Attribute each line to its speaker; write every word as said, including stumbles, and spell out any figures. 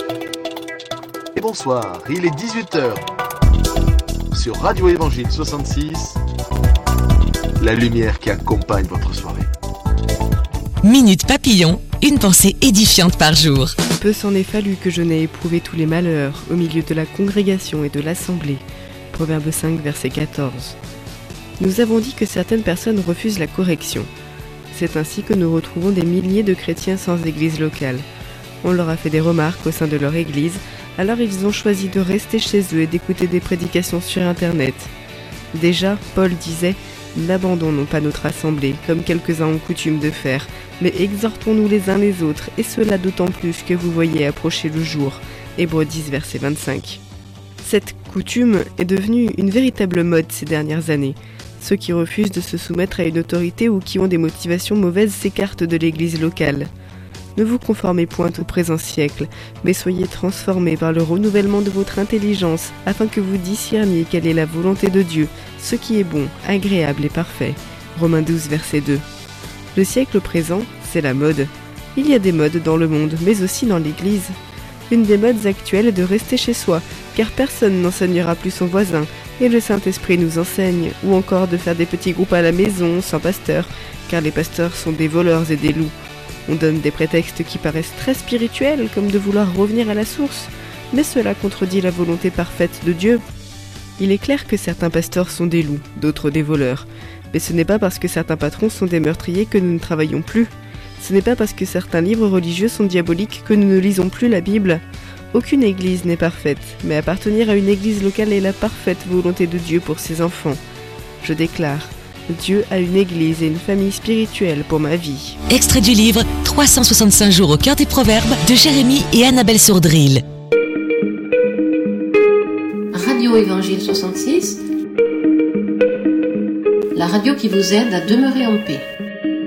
Speaker 1: Et bonsoir, il est dix-huit heures. Sur Radio Évangile soixante-six, la lumière qui accompagne votre soirée.
Speaker 2: Minute Papillon, une pensée édifiante par jour.
Speaker 3: Peu s'en est fallu que je n'ai éprouvé tous les malheurs au milieu de la congrégation et de l'assemblée. Proverbe cinq, verset quatorze. Nous avons dit que certaines personnes refusent la correction. C'est ainsi que nous retrouvons des milliers de chrétiens sans église locale. On leur a fait des remarques au sein de leur église, alors ils ont choisi de rester chez eux et d'écouter des prédications sur Internet. Déjà, Paul disait « N'abandonnons pas notre assemblée, comme quelques-uns ont coutume de faire, mais exhortons-nous les uns les autres, et cela d'autant plus que vous voyez approcher le jour. » Hébreux dix, verset vingt-cinq. Cette coutume est devenue une véritable mode ces dernières années. Ceux qui refusent de se soumettre à une autorité ou qui ont des motivations mauvaises s'écartent de l'église locale. Ne vous conformez point au présent siècle, mais soyez transformés par le renouvellement de votre intelligence, afin que vous discerniez quelle est la volonté de Dieu, ce qui est bon, agréable et parfait. Romains douze, verset deux. Le siècle présent, c'est la mode. Il y a des modes dans le monde, mais aussi dans l'église. Une des modes actuelles est de rester chez soi, car personne n'enseignera plus son voisin, et le Saint-Esprit nous enseigne, ou encore de faire des petits groupes à la maison, sans pasteur, car les pasteurs sont des voleurs et des loups. On donne des prétextes qui paraissent très spirituels, comme de vouloir revenir à la source, mais cela contredit la volonté parfaite de Dieu. Il est clair que certains pasteurs sont des loups, d'autres des voleurs, mais ce n'est pas parce que certains patrons sont des meurtriers que nous ne travaillons plus. Ce n'est pas parce que certains livres religieux sont diaboliques que nous ne lisons plus la Bible. Aucune église n'est parfaite, mais appartenir à une église locale est la parfaite volonté de Dieu pour ses enfants. Je déclare, Dieu a une église et une famille spirituelle pour ma vie.
Speaker 2: Extrait du livre trois cent soixante-cinq jours au cœur des proverbes de Jérémie et Annabelle Sourdril.
Speaker 4: Radio Évangile soixante-six, la radio qui vous aide à demeurer en paix.